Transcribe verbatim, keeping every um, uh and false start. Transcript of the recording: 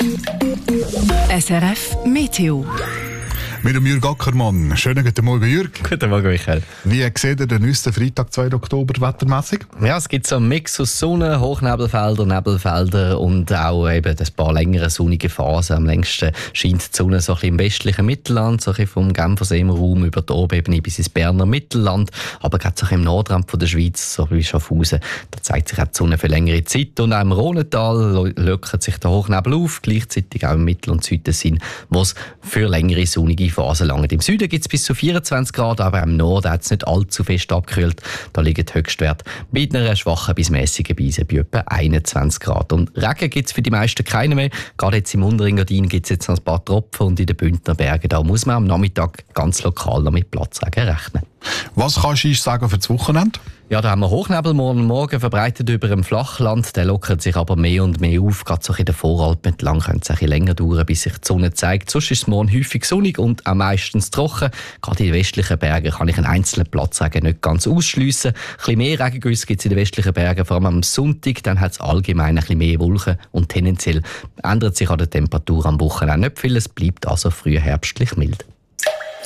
S R F Meteo. Mit dem Jürg Ackermann. Schönen guten Morgen, Jürg. Guten Morgen, Michael. Wie seht ihr den nächsten Freitag, zweiten Oktober, wettermässig? Ja, es gibt so einen Mix aus Sonne, Hochnebelfelder, Nebelfelder und auch eben ein paar längere sonnige Phasen. Am längsten scheint die Sonne so ein bisschen im westlichen Mittelland, so ein bisschen vom Genfersee Raum über die Obebene bis ins Berner Mittelland, aber gerade so ein bisschen im Nordrand von der Schweiz, so wie Schaffhausen, da zeigt sich auch die Sonne für längere Zeit. Und auch im Rhonental lockert sich der Hochnebel auf, gleichzeitig auch im Mittel- und Südtessin, wo es für längere sonnige Phasen langt. Im Süden gibt es bis zu vierundzwanzig Grad, aber im Norden hat es nicht allzu fest abgekühlt. Da liegen die Höchstwerte mit einer schwachen bis mäßigen Brise bei etwa einundzwanzig Grad. Und Regen gibt es für die meisten keine mehr. Gerade jetzt im Unterengadin gibt es jetzt noch ein paar Tropfen und in den Bündner Bergen, da muss man am Nachmittag ganz lokal noch mit Platzregen rechnen. Was kannst du uns sagen für das Wochenende? Ja, da haben wir Hochnebel morgen Morgen verbreitet über dem Flachland. Der lockert sich aber mehr und mehr auf. Gerade so in der Voralpen entlang könnte es ein bisschen länger dauern, bis sich die Sonne zeigt. Sonst ist es morgen häufig sonnig und auch meistens trocken. Gerade in den westlichen Bergen kann ich einen einzelnen Platzregen nicht ganz ausschliessen. Ein bisschen mehr Regengüsse gibt es in den westlichen Bergen, vor allem am Sonntag. Dann hat es allgemein ein bisschen mehr Wolken und tendenziell ändert sich an der Temperatur am Wochenende nicht viel. Es bleibt also früh herbstlich mild.